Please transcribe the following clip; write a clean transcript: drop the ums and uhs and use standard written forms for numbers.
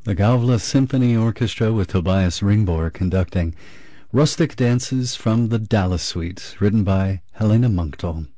The Gavle Symphony Orchestra with Tobias Ringbor conducting Rustic Dances from the Dalles Suite, written by Helena Munkdal.